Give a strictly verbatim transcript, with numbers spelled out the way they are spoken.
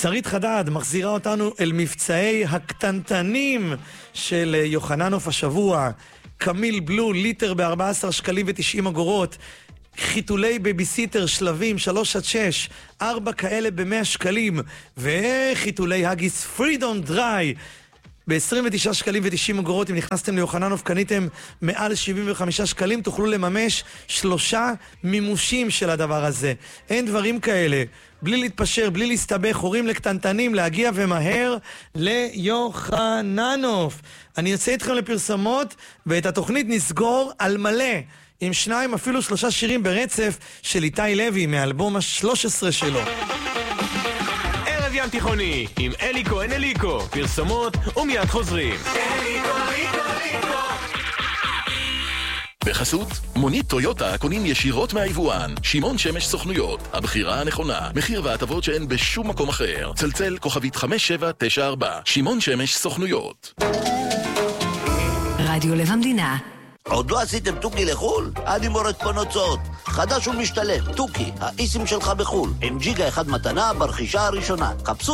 שרית חדד מחזירה אותנו אל מבצעי הקטנטנים של יוחננוף השבוע. קמיל בלו, ליטר ב-ארבעה עשר שקלים ו-תשעים אגורות. חיתולי בייביסיטר שלבים שלוש עד שש, ארבע כאלה ב-מאה שקלים. וחיתולי הגיס פרידום דריי ב-עשרים ותשעה שקלים ו-תשעים אגורות. אם נכנסתם ליוחננוף קניתם מעל שבעים וחמישה שקלים, תוכלו לממש שלושה מימושים של הדבר הזה. אין דברים כאלה. בלי להתפשר, בלי להסתבך, הורים לקטנטנים, להגיע ומהר ליוחננוף. אני יוצא איתכם לפרסמות, ואת התוכנית נסגור על מלא, עם שניים, אפילו שלושה שירים ברצף של איתי לוי, מאלבום ה-שלוש עשרה שלו. ערב ים תיכוני, עם אלי כהן אליקו, פרסמות ומיד חוזרים. אליקו, אליקו, אליקו. בחסות, מונית טויוטה קונים ישירות מהיבואן. שמעון שמש סוכנויות, הבחירה הנכונה. מחיר והטבות שאין בשום מקום אחר. צלצל כוכבית חמש שבע תשע ארבע. שמעון שמש סוכנויות. רדיו לב המדינה. עוד לא עשיתם טוקי לחול? אני מורד פה נוצאות. חדש ומשתלם, טוקי, האיסים שלך בחול. עם ג'יגה אחד מתנה ברכישה הראשונה. חפשו